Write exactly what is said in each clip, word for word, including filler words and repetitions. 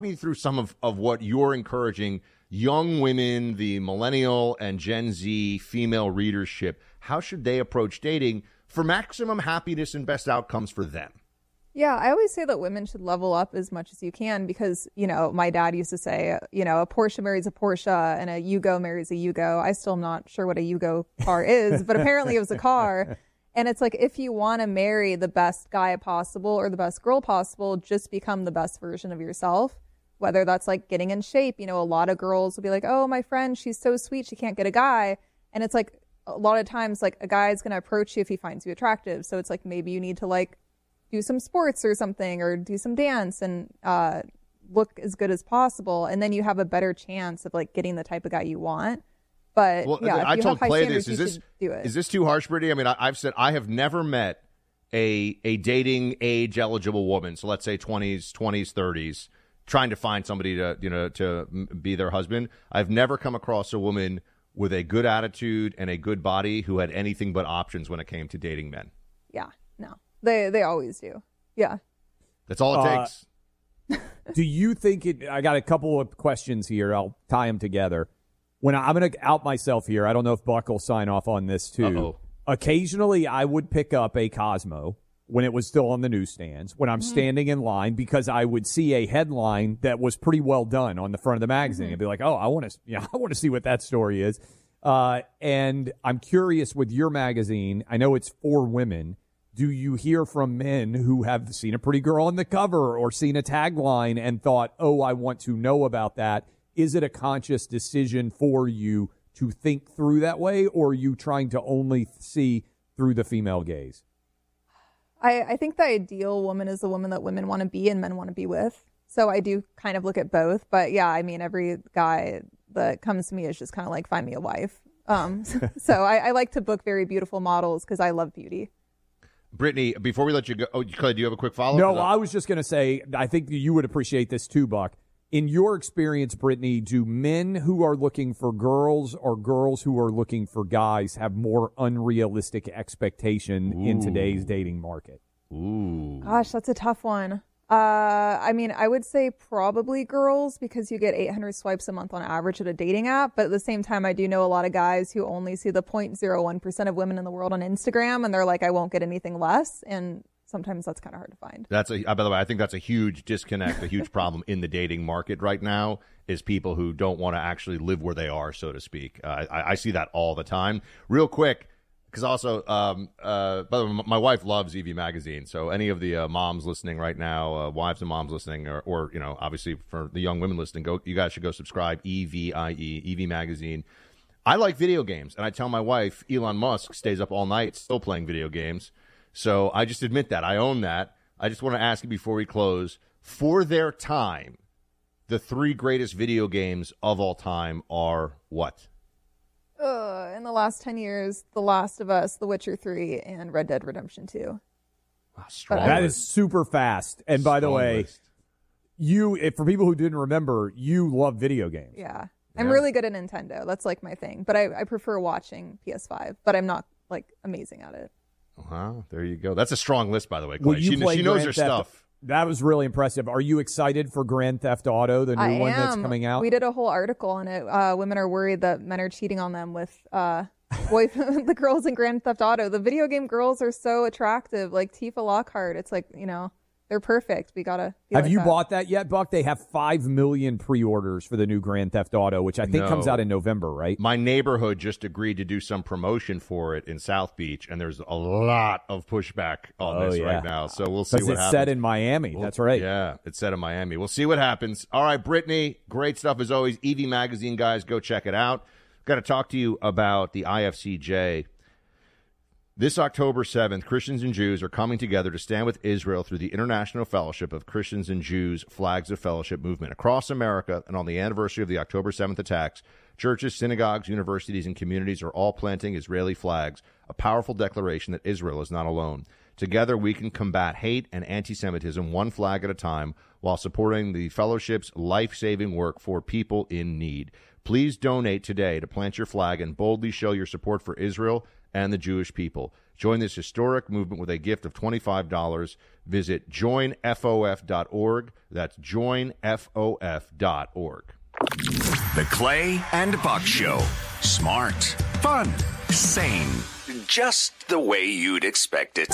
me through some of, of what you're encouraging young women, the millennial and Gen Z female readership. How should they approach dating for maximum happiness and best outcomes for them? Yeah, I always say that women should level up as much as you can because, you know, my dad used to say, you know, a Porsche marries a Porsche and a Yugo marries a Yugo. I still am not sure what a Yugo car is, but apparently it was a car. And it's like, if you want to marry the best guy possible or the best girl possible, just become the best version of yourself. Whether that's like getting in shape. You know, a lot of girls will be like, oh, my friend, she's so sweet, she can't get a guy. And it's like, a lot of times, like, a guy's going to approach you if he finds you attractive. So it's like, maybe you need to like do some sports or something or do some dance and uh, look as good as possible. And then you have a better chance of like getting the type of guy you want. But well, yeah, I if you told have high Clay standards, this. Is you this should do it. Is this too harsh, Brittany? I mean, I, I've said I have never met a a dating age eligible woman. So let's say twenties, twenties, thirties, trying to find somebody to you know to be their husband. I've never come across a woman with a good attitude and a good body who had anything but options when it came to dating men. Yeah, no, they they always do. Yeah, that's all it uh, takes. Do you think it? I got a couple of questions here. I'll tie them together. When I, I'm going to out myself here, I don't know if Buck will sign off on this too. Uh-oh. Occasionally, I would pick up a Cosmo when it was still on the newsstands, when I'm mm-hmm. standing in line, because I would see a headline that was pretty well done on the front of the magazine. Mm-hmm. I'd be like, oh, I want to, yeah, I want to see what that story is. Uh, and I'm curious with your magazine, I know it's for women. Do you hear from men who have seen a pretty girl on the cover or seen a tagline and thought, oh, I want to know about that? Is it a conscious decision for you to think through that way, or are you trying to only see through the female gaze? I, I think the ideal woman is the woman that women want to be and men want to be with. So I do kind of look at both. But yeah, I mean, every guy that comes to me is just kind of like, find me a wife. Um, so I, I like to book very beautiful models because I love beauty. Brittany, before we let you go, oh, Clay, do you have a quick follow-up? No, I was just going to say, I think you would appreciate this too, Buck. In your experience, Brittany, do men who are looking for girls or girls who are looking for guys have more unrealistic expectation Ooh. in today's dating market? Ooh. Gosh, that's a tough one. Uh, I mean, I would say probably girls because you get eight hundred swipes a month on average at a dating app. But at the same time, I do know a lot of guys who only see the zero point zero one percent of women in the world on Instagram. And they're like, I won't get anything less. And sometimes that's kind of hard to find. That's a, by the way, I think that's a huge disconnect, a huge problem in the dating market right now is people who don't want to actually live where they are, so to speak. Uh, I, I see that all the time. Real quick, because also, um, uh, by the way, my wife loves E V Magazine. So any of the uh, moms listening right now, uh, wives and moms listening, or, or, you know, obviously for the young women listening, go. You guys should go subscribe, E V I E, E V Magazine. I like video games, and I tell my wife, Elon Musk stays up all night still playing video games. So I just admit that. I own that. I just want to ask you before we close, for their time, the three greatest video games of all time are what? Uh, in the last ten years, The Last of Us, The Witcher three, and Red Dead Redemption two. Wow, strong that list. is super fast. And by strong the way, list. you, if, for people who didn't remember, you love video games. Yeah. I'm Yeah. really good at Nintendo. That's like my thing. But I, I prefer watching P S five, but I'm not like amazing at it. Wow, there you go. That's a strong list, by the way, Clay. Well, you she, play she knows Grand her Theft- stuff. That was really impressive. Are you excited for Grand Theft Auto, the new I one am. that's coming out? We did a whole article on it. Uh, women are worried that men are cheating on them with uh, boy, the girls in Grand Theft Auto. The video game girls are so attractive, like Tifa Lockhart. It's like, you know, they're perfect. We gotta. Be Have like you that. bought that yet, Buck? They have five million pre-orders for the new Grand Theft Auto, which I think No. comes out in November, right? My neighborhood just agreed to do some promotion for it in South Beach, and there's a lot of pushback on Oh, this yeah. right now. So we'll see Because what it's happens. set in Miami. Well, That's right. Yeah, it's set in Miami. We'll see what happens. All right, Brittany, great stuff as always. E V Magazine, guys, go check it out. Got to talk to you about the I F C J. This October seventh, Christians and Jews are coming together to stand with Israel through the International Fellowship of Christians and Jews Flags of Fellowship movement. Across America, and on the anniversary of the October seventh attacks, churches, synagogues, universities, and communities are all planting Israeli flags, a powerful declaration that Israel is not alone. Together, we can combat hate and anti-Semitism one flag at a time while supporting the fellowship's life-saving work for people in need. Please donate today to plant your flag and boldly show your support for Israel and the Jewish people. Join this historic movement with a gift of twenty-five dollars. Visit join f o f dot org. That's join f o f dot org. The Clay and Buck Show. Smart, fun, sane. Just the way you'd expect it.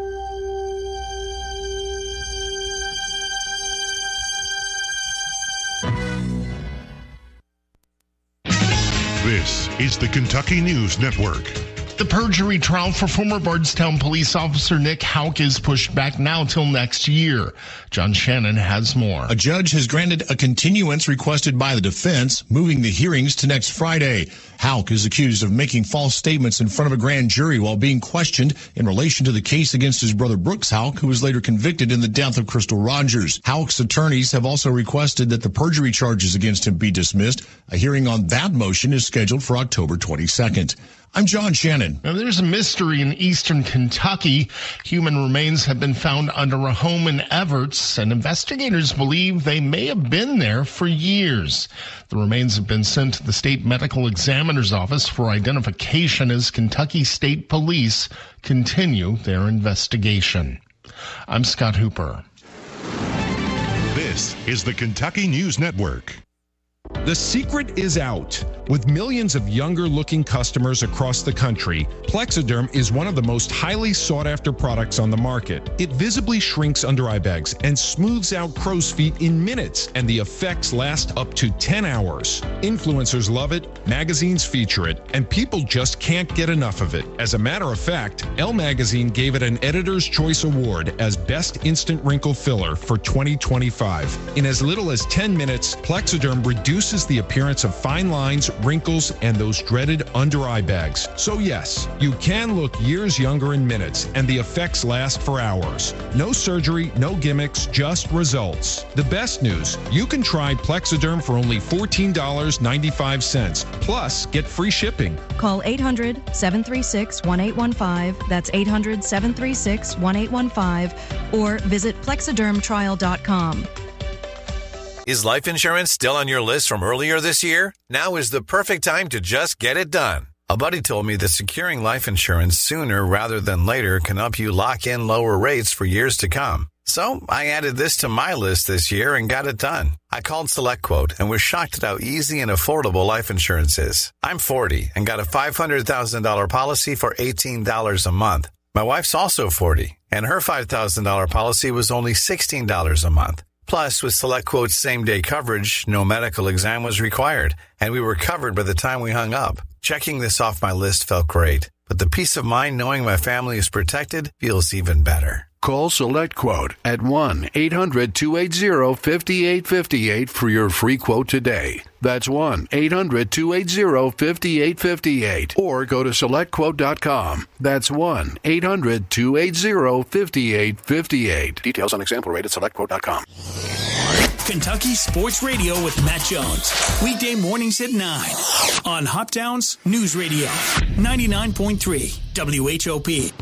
This is the Kentucky News Network. The perjury trial for former Bardstown police officer Nick Houck is pushed back now till next year. John Shannon has more. A judge has granted a continuance requested by the defense, moving the hearings to next Friday. Houck is accused of making false statements in front of a grand jury while being questioned in relation to the case against his brother Brooks Houck, who was later convicted in the death of Crystal Rogers. Houck's attorneys have also requested that the perjury charges against him be dismissed. A hearing on that motion is scheduled for October twenty-second. I'm John Shannon. Now, there's a mystery in eastern Kentucky. Human remains have been found under a home in Everts, and investigators believe they may have been there for years. The remains have been sent to the state medical examiner's office for identification as Kentucky State Police continue their investigation. I'm Scott Hooper. This is the Kentucky News Network. The secret is out. With millions of younger-looking customers across the country, Plexiderm is one of the most highly sought-after products on the market. It visibly shrinks under-eye bags and smooths out crow's feet in minutes, and the effects last up to ten hours. Influencers love it, magazines feature it, and people just can't get enough of it. As a matter of fact, Elle Magazine gave it an Editor's Choice Award as Best Instant Wrinkle Filler for twenty twenty-five. In as little as ten minutes, Plexiderm reduces the appearance of fine lines, wrinkles, and those dreaded under-eye bags. So yes, you can look years younger in minutes, and the effects last for hours. No surgery, no gimmicks, just results. The best news, you can try Plexiderm for only fourteen dollars and ninety-five cents, plus get free shipping. Call eight hundred, seven three six, one eight one five, that's eight hundred, seven three six, one eight one five, or visit plexiderm trial dot com. Is life insurance still on your list from earlier this year? Now is the perfect time to just get it done. A buddy told me that securing life insurance sooner rather than later can help you lock in lower rates for years to come. So I added this to my list this year and got it done. I called SelectQuote and was shocked at how easy and affordable life insurance is. I'm forty and got a five hundred thousand dollars policy for eighteen dollars a month. My wife's also forty, and her five thousand dollars policy was only sixteen dollars a month. Plus, with SelectQuote's same-day coverage, no medical exam was required, and we were covered by the time we hung up. Checking this off my list felt great, but the peace of mind knowing my family is protected feels even better. Call SelectQuote at one eight hundred, two eight zero, five eight five eight for your free quote today. That's one eight hundred, two eight zero, five eight five eight. Or go to select quote dot com. That's one eight hundred, two eight zero, five eight five eight. Details on example rate at select quote dot com. Kentucky Sports Radio with Matt Jones. Weekday mornings at nine on Hoptown's News Radio. ninety-nine point three W H O P.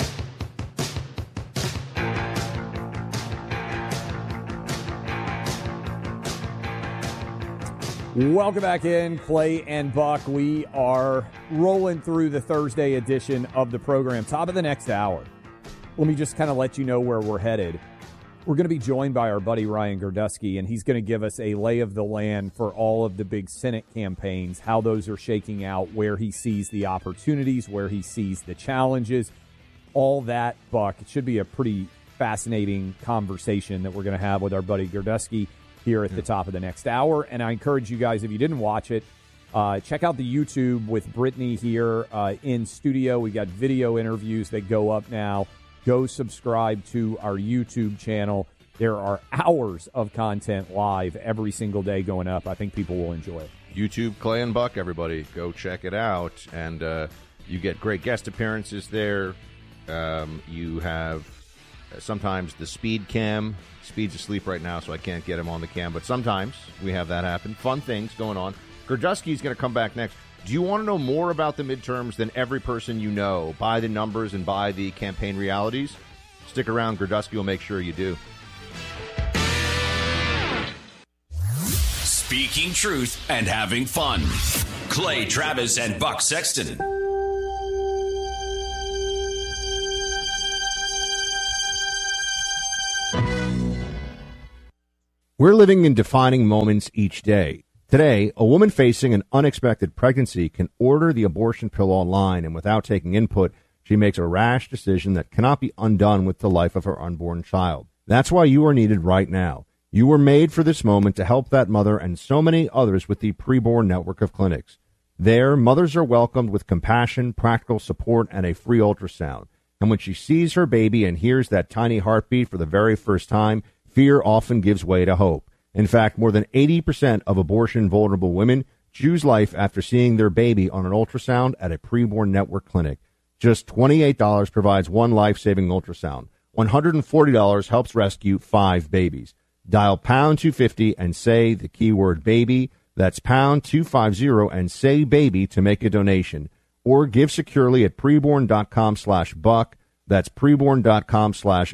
Welcome back in, Clay and Buck. We are rolling through the Thursday edition of the program. Top of the next hour. Let me just kind of let you know where we're headed. We're going to be joined by our buddy Ryan Gerdusky, and he's going to give us a lay of the land for all of the big Senate campaigns, how those are shaking out, where he sees the opportunities, where he sees the challenges, all that, Buck. It should be a pretty fascinating conversation that we're going to have with our buddy Gerdusky here at the top of the next hour. And I encourage you guys, if you didn't watch it, uh, check out the YouTube with Brittany here uh, in studio. We got video interviews that go up now. Go subscribe to our YouTube channel. There are hours of content live every single day going up. I think people will enjoy it. YouTube, Clay and Buck, everybody. Go check it out. And uh, you get great guest appearances there. Um, you have uh, sometimes the speed cam. Speed's asleep right now, so I can't get him on the cam. But sometimes we have that happen. Fun things going on. Gerdusky's going to come back next. Do you want to know more about the midterms than every person you know by the numbers and by the campaign realities? Stick around. Gerdusky will make sure you do. Speaking truth and having fun. Clay Travis and Buck Sexton. We're living in defining moments each day. Today, a woman facing an unexpected pregnancy can order the abortion pill online, and without taking input, she makes a rash decision that cannot be undone with the life of her unborn child. That's why you are needed right now. You were made for this moment to help that mother and so many others with the Preborn network of clinics. There, mothers are welcomed with compassion, practical support, and a free ultrasound. And when she sees her baby and hears that tiny heartbeat for the very first time, fear often gives way to hope. In fact, more than eighty percent of abortion-vulnerable women choose life after seeing their baby on an ultrasound at a Preborn network clinic. Just twenty-eight dollars provides one life-saving ultrasound. one hundred forty dollars helps rescue five babies. Dial pound two fifty and say the keyword baby. That's pound two fifty and say baby to make a donation. Or give securely at preborn.com slash buck. That's preborn.com slash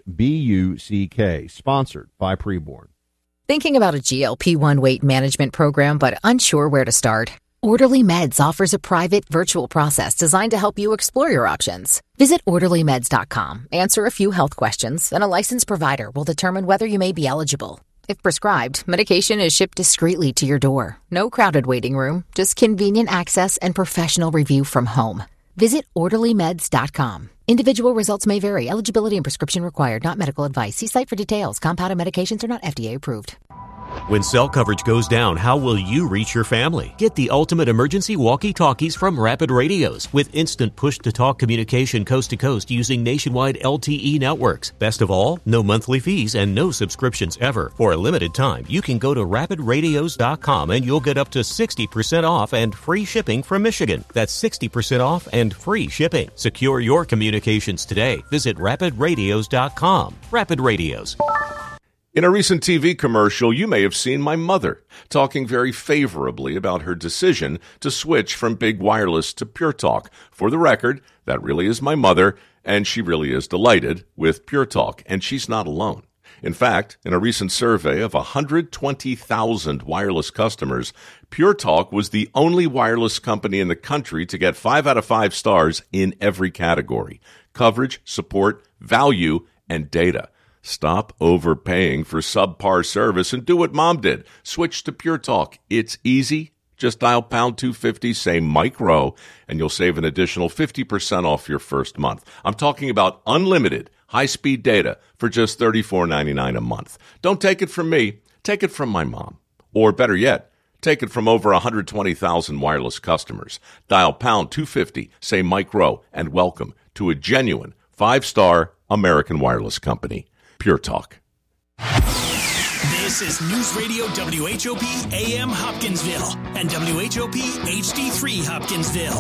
B-U-C-K. Sponsored by Preborn. Thinking about a G L P one weight management program but unsure where to start? Orderly Meds offers a private virtual process designed to help you explore your options. Visit orderly meds dot com, answer a few health questions, and a licensed provider will determine whether you may be eligible. If prescribed, medication is shipped discreetly to your door. No crowded waiting room, just convenient access and professional review from home. Visit orderly meds dot com. Individual results may vary. Eligibility and prescription required, not medical advice. See site for details. Compounded medications are not F D A approved. When cell coverage goes down, how will you reach your family? Get the ultimate emergency walkie-talkies from Rapid Radios with instant push-to-talk communication coast to coast using nationwide L T E networks. Best of all, no monthly fees and no subscriptions ever. For a limited time, you can go to rapid radios dot com and you'll get up to sixty percent off and free shipping from Michigan. That's sixty percent off and free shipping. Secure your communications today. Visit rapid radios dot com. Rapid Radios. In a recent T V commercial, you may have seen my mother talking very favorably about her decision to switch from Big Wireless to Pure Talk. For the record, that really is my mother, and she really is delighted with Pure Talk, and she's not alone. In fact, in a recent survey of one hundred twenty thousand wireless customers, Pure Talk was the only wireless company in the country to get five out of five stars in every category: coverage, support, value, and data. Stop overpaying for subpar service and do what Mom did. Switch to Pure Talk. It's easy. Just dial pound two fifty, say Mike Rowe, and you'll save an additional fifty percent off your first month. I'm talking about unlimited high-speed data for just thirty-four ninety-nine a month. Don't take it from me. Take it from my mom. Or better yet, take it from over one hundred twenty thousand wireless customers. Dial pound two fifty, say Mike Rowe, and welcome to a genuine five-star American wireless company. Pure Talk. This is News Radio W H O P A M Hopkinsville and W H O P H D three Hopkinsville.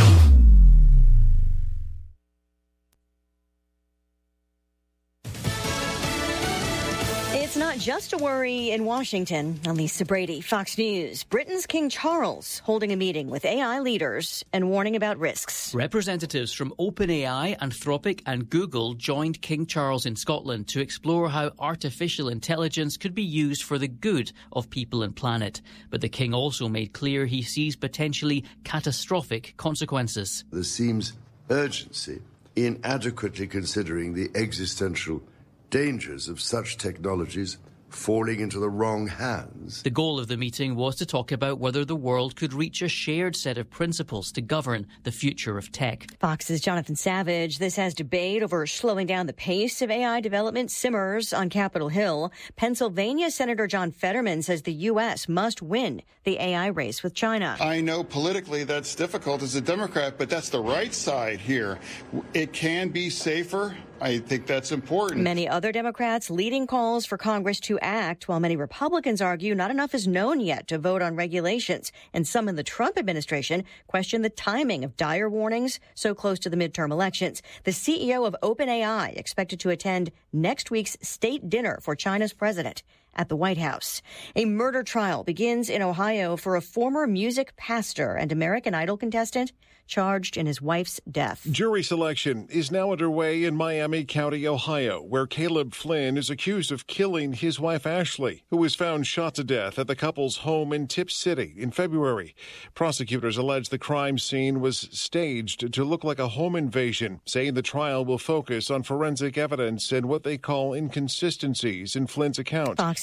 It's not just a worry in Washington. I'm Lisa Brady, Fox News. Britain's King Charles holding a meeting with A I leaders and warning about risks. Representatives from OpenAI, Anthropic and Google joined King Charles in Scotland to explore how artificial intelligence could be used for the good of people and planet. But the King also made clear he sees potentially catastrophic consequences. There seems urgency in adequately considering the existential dangers of such technologies falling into the wrong hands. The goal of the meeting was to talk about whether the world could reach a shared set of principles to govern the future of tech. Fox's Jonathan Savage. This has debate over slowing down the pace of A I development simmers on Capitol Hill. Pennsylvania Senator John Fetterman says the U S must win the A I race with China. I know politically that's difficult as a Democrat, but that's the right side here. It can be safer. I think that's important. Many other Democrats leading calls for Congress to act, while many Republicans argue not enough is known yet to vote on regulations. And some in the Trump administration question the timing of dire warnings so close to the midterm elections. The C E O of OpenAI expected to attend next week's state dinner for China's president at the White House. A murder trial begins in Ohio for a former music pastor and American Idol contestant charged in his wife's death. Jury selection is now underway in Miami County, Ohio, where Caleb Flynn is accused of killing his wife Ashley, who was found shot to death at the couple's home in Tip City in February. Prosecutors allege the crime scene was staged to look like a home invasion, saying the trial will focus on forensic evidence and what they call inconsistencies in Flynn's account. Fox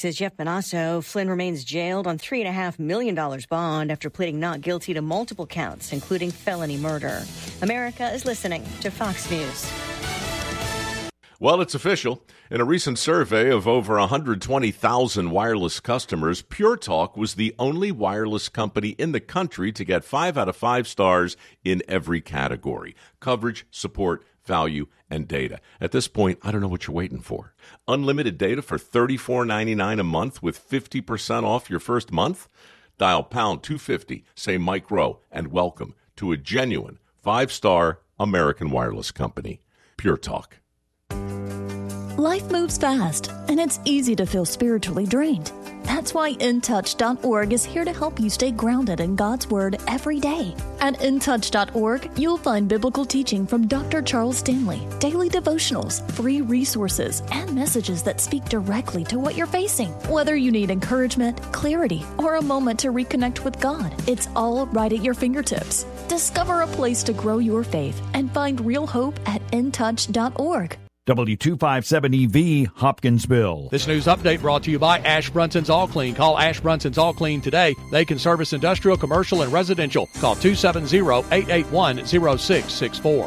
Fox's Jeff Manasso. Flynn remains jailed on three point five million dollars bond after pleading not guilty to multiple counts, including felony murder. America is listening to Fox News. Well, it's official. In a recent survey of over one hundred twenty thousand wireless customers, Pure Talk was the only wireless company in the country to get five out of five stars in every category: coverage, support, value, and data. At this point, I don't know what you're waiting for. Unlimited data for thirty-four ninety-nine a month with fifty percent off your first month? Dial pound two fifty, say Mike Rowe, and welcome to a genuine five-star American wireless company. Pure Talk. Life moves fast, and it's easy to feel spiritually drained. That's why In Touch dot org is here to help you stay grounded in God's Word every day. At In Touch dot org, you'll find biblical teaching from Doctor Charles Stanley, daily devotionals, free resources, and messages that speak directly to what you're facing. Whether you need encouragement, clarity, or a moment to reconnect with God, it's all right at your fingertips. Discover a place to grow your faith and find real hope at In Touch dot org. W two fifty-seven E V, Hopkinsville. This news update brought to you by Ash Brunson's All Clean. Call Ash Brunson's All Clean today. They can service industrial, commercial, and residential. Call two seven zero, eight eight one, zero six six four.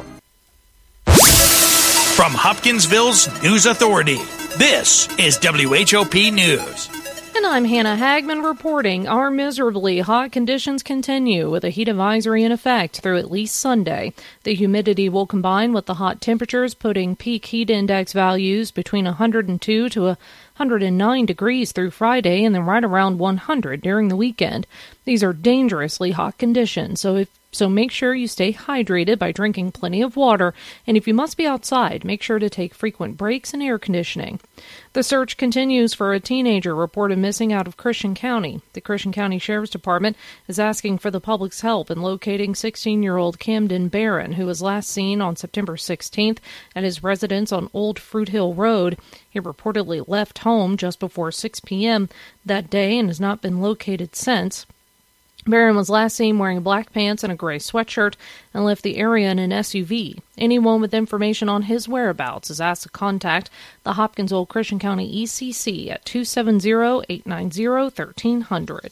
From Hopkinsville's News Authority, this is W H O P News. And I'm Hannah Hagman reporting our miserably hot conditions continue with a heat advisory in effect through at least Sunday. The humidity will combine with the hot temperatures, putting peak heat index values between one hundred two to one hundred nine degrees through Friday and then right around one hundred during the weekend. These are dangerously hot conditions, so if So make sure you stay hydrated by drinking plenty of water, and if you must be outside, make sure to take frequent breaks and air conditioning. The search continues for a teenager reported missing out of Christian County. The Christian County Sheriff's Department is asking for the public's help in locating sixteen-year-old Camden Barron, who was last seen on September sixteenth at his residence on Old Fruit Hill Road. He reportedly left home just before six p.m. that day and has not been located since. Barron was last seen wearing black pants and a gray sweatshirt and left the area in an S U V. Anyone with information on his whereabouts is asked to contact the Hopkinsville Christian County E C C at two seven zero, eight nine zero, one three zero zero.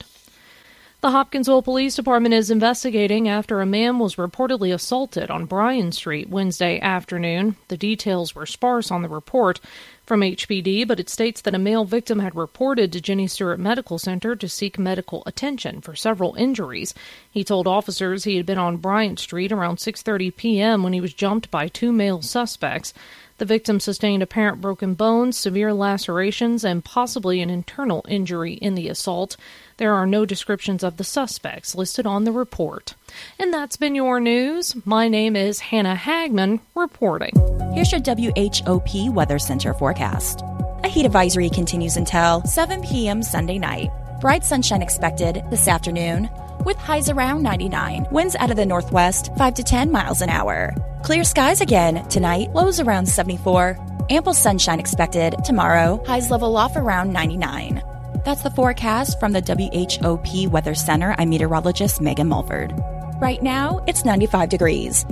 The Hopkinsville Police Department is investigating after a man was reportedly assaulted on Bryan Street Wednesday afternoon. The details were sparse on the report from H P D, but it states that a male victim had reported to Jenny Stewart Medical Center to seek medical attention for several injuries. He told officers he had been on Bryant Street around six thirty p.m. when he was jumped by two male suspects. The victim sustained apparent broken bones, severe lacerations, and possibly an internal injury in the assault. There are no descriptions of the suspects listed on the report. And that's been your news. My name is Hannah Hagman, reporting. Here's your W H O P Weather Center forecast. A heat advisory continues until seven p.m. Sunday night. Bright sunshine expected this afternoon, with highs around ninety-nine. Winds out of the northwest, five to ten miles an hour. Clear skies again tonight, lows around seventy-four. Ample sunshine expected tomorrow, highs level off around ninety-nine. That's the forecast from the W H O P Weather Center. I'm meteorologist Megan Mulford. Right now, it's ninety-five degrees.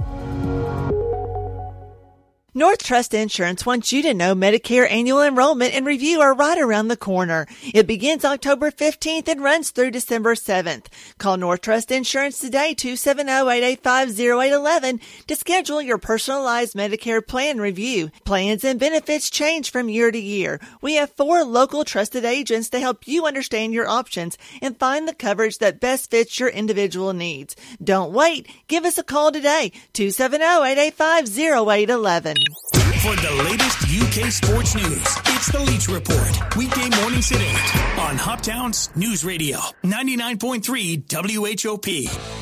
North Trust Insurance wants you to know Medicare annual enrollment and review are right around the corner. It begins October fifteenth and runs through December seventh. Call North Trust Insurance today, two seven zero, eight eight five, zero eight one one, to schedule your personalized Medicare plan review. Plans and benefits change from year to year. We have four local trusted agents to help you understand your options and find the coverage that best fits your individual needs. Don't wait. Give us a call today, two seven zero, eight eight five, zero eight one one. For the latest U K sports news, it's the Leach Report. Weekday mornings at eight on Hoptown's News Radio, ninety-nine point three W H O P.